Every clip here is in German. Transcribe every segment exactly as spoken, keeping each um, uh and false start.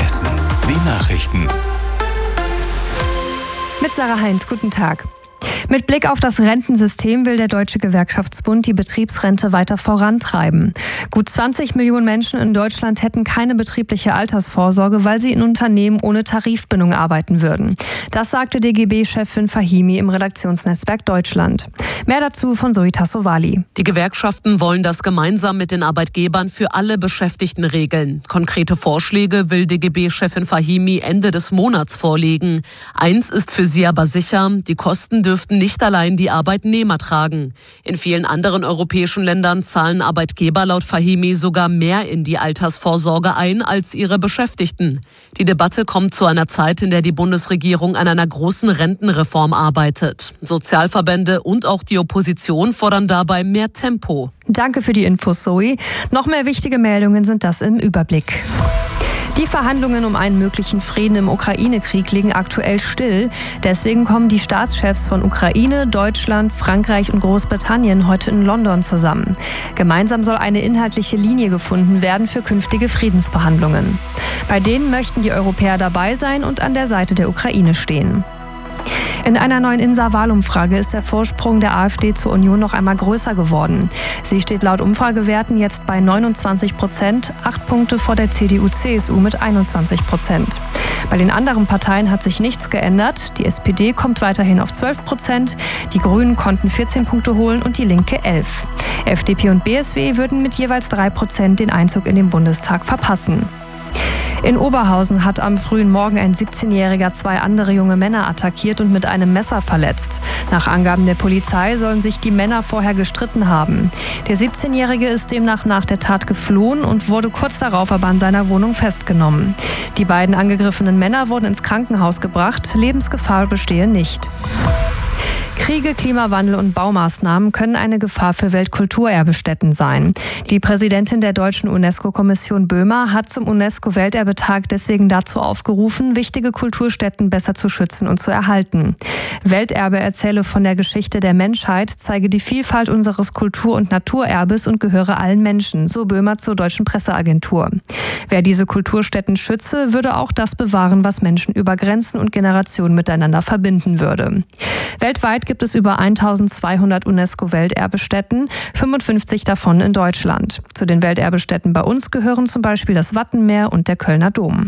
Essen. Die Nachrichten. Mit Sarah Heinz, guten Tag. Mit Blick auf das Rentensystem will der Deutsche Gewerkschaftsbund die Betriebsrente weiter vorantreiben. Gut zwanzig Millionen Menschen in Deutschland hätten keine betriebliche Altersvorsorge, weil sie in Unternehmen ohne Tarifbindung arbeiten würden. Das sagte D G B-Chefin Fahimi im Redaktionsnetzwerk Deutschland. Mehr dazu von Zoe Tassovali. Die Gewerkschaften wollen das gemeinsam mit den Arbeitgebern für alle Beschäftigten regeln. Konkrete Vorschläge will D G B-Chefin Fahimi Ende des Monats vorlegen. Eins ist für sie aber sicher: Die Kosten dürften nicht allein die Arbeitnehmer tragen. In vielen anderen europäischen Ländern zahlen Arbeitgeber laut Fahimi sogar mehr in die Altersvorsorge ein als ihre Beschäftigten. Die Debatte kommt zu einer Zeit, in der die Bundesregierung an einer großen Rentenreform arbeitet. Sozialverbände und auch die Opposition fordern dabei mehr Tempo. Danke für die Infos, Zoe. Noch mehr wichtige Meldungen sind das im Überblick. Die Verhandlungen um einen möglichen Frieden im Ukraine-Krieg liegen aktuell still. Deswegen kommen die Staatschefs von Ukraine, Deutschland, Frankreich und Großbritannien heute in London zusammen. Gemeinsam soll eine inhaltliche Linie gefunden werden für künftige Friedensverhandlungen. Bei denen möchten die Europäer dabei sein und an der Seite der Ukraine stehen. In einer neuen INSA-Wahlumfrage ist der Vorsprung der AfD zur Union noch einmal größer geworden. Sie steht laut Umfragewerten jetzt bei neunundzwanzig Prozent, acht Punkte vor der C D U C S U mit einundzwanzig Prozent. Bei den anderen Parteien hat sich nichts geändert. Die S P D kommt weiterhin auf zwölf Prozent, die Grünen konnten vierzehn Punkte holen und die Linke elf. F D P und B S W würden mit jeweils drei Prozent den Einzug in den Bundestag verpassen. In Oberhausen hat am frühen Morgen ein siebzehnjähriger zwei andere junge Männer attackiert und mit einem Messer verletzt. Nach Angaben der Polizei sollen sich die Männer vorher gestritten haben. Der siebzehnjährige ist demnach nach der Tat geflohen und wurde kurz darauf aber an seiner Wohnung festgenommen. Die beiden angegriffenen Männer wurden ins Krankenhaus gebracht. Lebensgefahr bestehe nicht. Kriege, Klimawandel und Baumaßnahmen können eine Gefahr für Weltkulturerbestätten sein. Die Präsidentin der deutschen UNESCO-Kommission Böhmer hat zum UNESCO-Welterbetag deswegen dazu aufgerufen, wichtige Kulturstätten besser zu schützen und zu erhalten. Welterbe erzähle von der Geschichte der Menschheit, zeige die Vielfalt unseres Kultur- und Naturerbes und gehöre allen Menschen, so Böhmer zur deutschen Presseagentur. Wer diese Kulturstätten schütze, würde auch das bewahren, was Menschen über Grenzen und Generationen miteinander verbinden würde. Weltweit gibt es über eintausendzweihundert UNESCO-Welterbestätten, fünfundfünfzig davon in Deutschland. Zu den Welterbestätten bei uns gehören zum Beispiel das Wattenmeer und der Kölner Dom.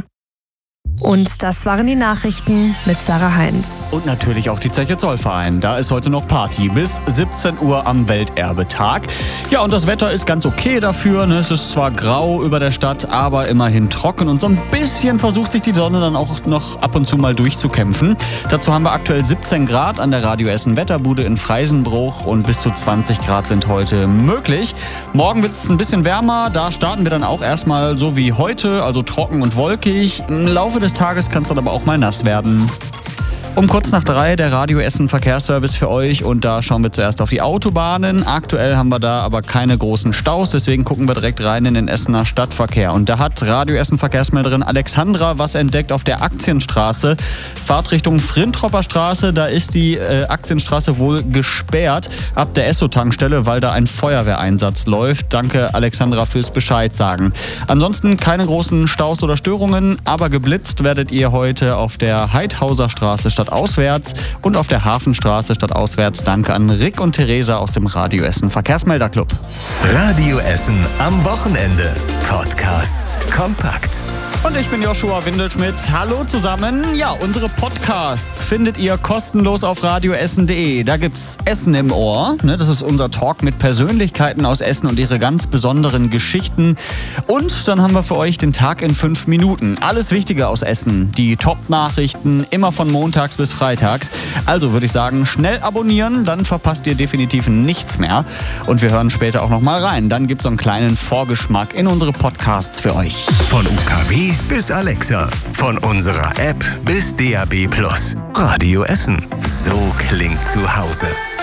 Und das waren die Nachrichten mit Sarah Heinz. Und natürlich auch die Zeche Zollverein. Da ist heute noch Party bis siebzehn Uhr am Welterbetag. Ja, und das Wetter ist ganz okay dafür. Es ist zwar grau über der Stadt, aber immerhin trocken. Und so ein bisschen versucht sich die Sonne dann auch noch ab und zu mal durchzukämpfen. Dazu haben wir aktuell siebzehn Grad an der Radio Essen Wetterbude in Freisenbruch. Und bis zu zwanzig Grad sind heute möglich. Morgen wird es ein bisschen wärmer. Da starten wir dann auch erstmal so wie heute, also trocken und wolkig. Im Laufe des Tages kann es dann aber auch mal nass werden. Um kurz nach drei der Radio Essen Verkehrsservice für euch und da schauen wir zuerst auf die Autobahnen. Aktuell haben wir da aber keine großen Staus, deswegen gucken wir direkt rein in den Essener Stadtverkehr. Und da hat Radio Essen Verkehrsmelderin Alexandra was entdeckt auf der Aktienstraße. Fahrtrichtung Frintropper Straße, da ist die äh, Aktienstraße wohl gesperrt ab der Esso-Tankstelle, weil da ein Feuerwehreinsatz läuft. Danke Alexandra fürs Bescheid sagen. Ansonsten keine großen Staus oder Störungen, aber geblitzt werdet ihr heute auf der Heidhauser Straße statt auswärts und auf der Hafenstraße statt auswärts. Danke an Rick und Theresa aus dem Radio Essen Verkehrsmelderclub. Radio Essen am Wochenende. Podcasts kompakt. Und ich bin Joshua Windelschmidt. Hallo zusammen. Ja, unsere Podcasts findet ihr kostenlos auf radioessen punkt de. Da gibt's Essen im Ohr. Ne, das ist unser Talk mit Persönlichkeiten aus Essen und ihre ganz besonderen Geschichten. Und dann haben wir für euch den Tag in fünf Minuten. Alles Wichtige aus Essen. Die Top-Nachrichten, immer von montags bis freitags. Also würde ich sagen, schnell abonnieren, dann verpasst ihr definitiv nichts mehr. Und wir hören später auch noch mal rein. Dann gibt's so einen kleinen Vorgeschmack in unsere Podcasts für euch. Von U K W bis Alexa. Von unserer App bis D A B Plus. Radio Essen. So klingt zu Hause.